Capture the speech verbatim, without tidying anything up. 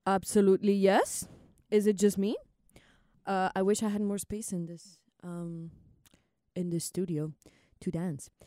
Absolutely yes. Is it just me? Uh, I wish I had more space in this um in this studio to dance.